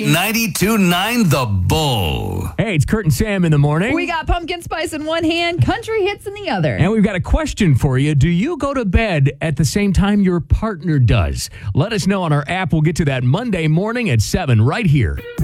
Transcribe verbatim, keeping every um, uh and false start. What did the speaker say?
ninety-two point nine The Bull. Hey, it's Kurt and Sam in the morning. We got pumpkin spice in one hand, country hits in the other. And we've got a question for you. Do you go to bed at the same time your partner does? Let us know on our app. We'll get to that Monday morning at seven right here.